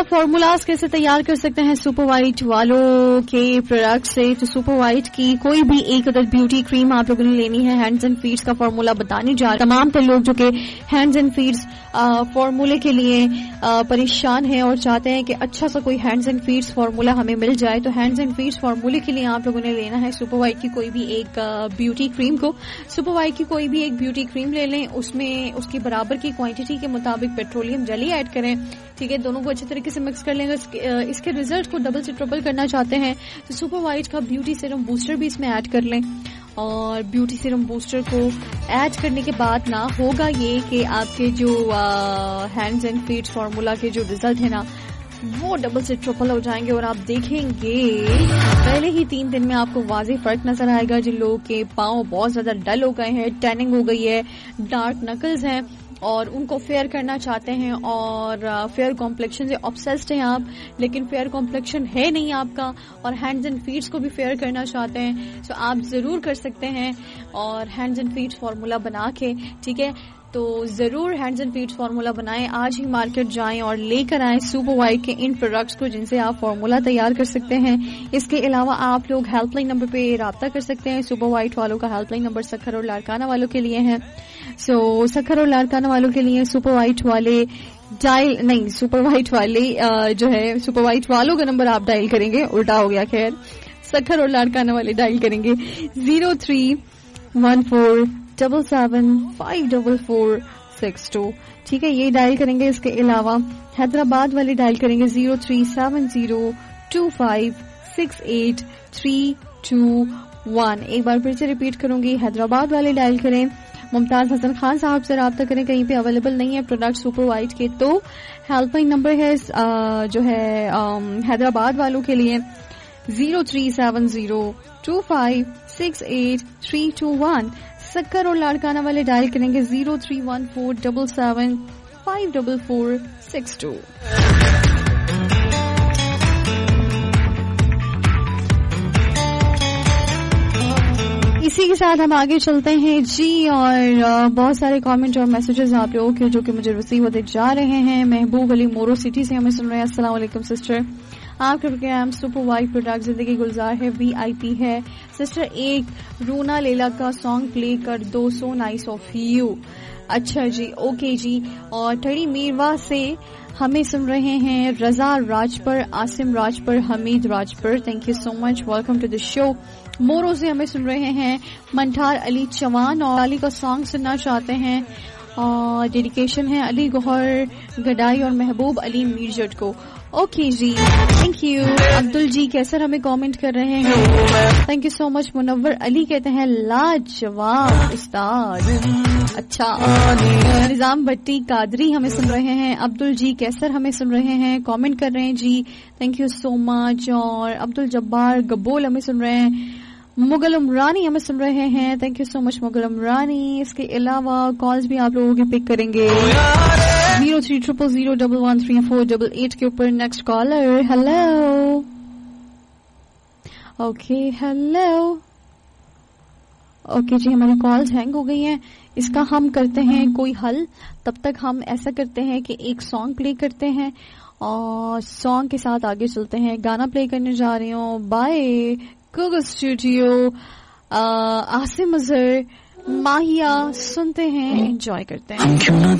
آپ فارمولاز کیسے تیار کر سکتے ہیں سپر وائٹ والوں کے پروڈکٹ سے. تو سپر وائٹ کی کوئی بھی ایک عدد بیوٹی کریم آپ لوگوں نے لینی ہے. ہینڈز اینڈ فیٹس کا فارمولا بتانے جا رہے ہیں. تمام تر لوگ جو کہ ہینڈز اینڈ فیٹس فارمولے کے لیے پریشان ہیں اور چاہتے ہیں کہ اچھا سا کوئی ہینڈز اینڈ فیٹس فارمولا ہمیں مل جائے, تو ہینڈز اینڈ فیٹس فارمولے کے لیے آپ لوگوں نے لینا ہے سپر وائٹ کی کوئی بھی ایک بیوٹی کریم کو. سپر وائٹ کی کوئی بھی ایک بیوٹی کریم لے لیں, اس میں اس کی برابر کی کوانٹٹی کے مطابق پیٹرولیم جیلی ایڈ کریں. ٹھیک ہے, دونوں کو اچھے طریقے سے مکس کر لیں گے. اس کے ریزلٹ کو ڈبل سے ٹرپل کرنا چاہتے ہیں تو سپر وائٹ کا بیوٹی سیرم بوسٹر بھی اس میں ایڈ کر لیں. اور بیوٹی سیرم بوسٹر کو ایڈ کرنے کے بعد نا ہوگا یہ کہ آپ کے جو ہینڈز اینڈ فیٹ فارمولا کے جو ریزلٹ ہے نا وہ ڈبل سے ٹرپل ہو جائیں گے. اور آپ دیکھیں گے پہلے ہی 3 دن میں آپ کو واضح فرق نظر آئے گا. جن لوگوں کے پاؤں بہت زیادہ ڈل ہو گئے ہیں, ٹیننگ ہو گئی ہے, ڈارک نکلز ہیں اور ان کو فیئر کرنا چاہتے ہیں اور فیئر کمپلیکشن سے obsessed ہیں آپ, لیکن فیئر کمپلیکشن ہے نہیں آپ کا اور ہینڈز اینڈ فیٹس کو بھی فیئر کرنا چاہتے ہیں, تو آپ ضرور کر سکتے ہیں. اور ہینڈز اینڈ فیٹس فارمولا بنا کے, ٹھیک ہے, تو ضرور ہینڈز اینڈ فیٹس فارمولا بنائیں. آج ہی مارکیٹ جائیں اور لے کر آئیں سپر وائٹ کے ان پروڈکٹس کو جن سے آپ فارمولا تیار کر سکتے ہیں. اس کے علاوہ آپ لوگ ہیلپ لائن نمبر پہ رابطہ کر سکتے ہیں. سپر وائٹ والوں کا ہیلپ لائن نمبر سکھر اور لاڑکانہ والوں کے لیے ہے. سو سکھر اور لاڑکانہ والوں کے لیے سپر وائٹ والے ڈائل نہیں, سپر وائٹ والے جو ہے سپر وائٹ والوں کا نمبر آپ ڈائل کریں گے, الٹا ہو گیا, خیر سکھر اور لاڑکانہ والے ڈائل کریں گے 0314775446. ٹھیک ہے, یہ ڈائل کریں گے. اس کے علاوہ حیدرآباد والے ڈائل کریں گے 0370256832. ایک بار پھر سے ریپیٹ کروں گی, حیدرآباد والے ڈائل کریں. ممتاز حسن خان صاحب سے رابطہ کریں, کہیں پہ اویلیبل نہیں ہے پروڈکٹ سپر وائٹ کے تو ہیلپ لائن نمبر ہے جو ہے حیدرآباد والوں کے لیے 0370256832. سکر اور لاڑکانہ والے ڈائل کریں گے 0314775446. اسی کے ساتھ ہم آگے چلتے ہیں جی. اور بہت سارے کامنٹ اور میسیجز آپ لوگوں کے جو کہ مجھے ریسیو ہوتے جا رہے ہیں. محبوب علی مورو سٹی سے ہمیں سن رہے ہیں. السلام علیکم سسٹر, آپ کا پروگرام سپر وائٹ پروڈکٹ زندگی گلزار ہے, VIP ہے. سسٹر ایک رونا لیلا کا سانگ پلے کر دو, سو نائس آف یو. اچھا جی, اوکے جی. اور ٹھڑی میروا سے ہمیں سن رہے ہیں رضا راجپر, عاصم راجپر, حمید Rajpar. Thank you so much, welcome to the شو. مورو سے ہمیں سن رہے ہیں منٹھار علی چوان اور علی کا سانگ سننا چاہتے ہیں. اور ڈیڈیکیشن ہے علی گوہر گڈائی اور محبوب علی میرجٹ کو. Okay G, thank you. Abdul جی کیسر ہمیں کامنٹ کر رہے ہیں, تھینک یو سو مچ. منور علی کہتے ہیں لاجواب استاد. اچھا, نظام بٹی قادری ہمیں سن رہے ہیں. عبدل جی کیسر ہمیں سن رہے ہیں, کامنٹ کر رہے ہیں جی, تھینک یو سو مچ. اور عبدل جبار گبول ہمیں سن رہے ہیں. مغل عمرانی ہمیں سن رہے ہیں, تھینک یو سو مچ مغل عمرانی. اس کے علاوہ کالز بھی آپ لوگوں کی پک کریں گے 0300113488 کے اوپر. Next collar, hello. Okay hello. Okay جی, ہماری کالز ہینگ ہو گئی ہیں. اس کا ہم کرتے ہیں کوئی حل. تب تک ہم ایسا کرتے ہیں کہ ایک سانگ پلے کرتے ہیں اور سانگ کے ساتھ آگے چلتے ہیں. گانا پلے کرنے جا رہی ہوں bye Google studio. Asim Azhar, ماہیہ سنتے ہیں, انجوائے کرتے ہیں.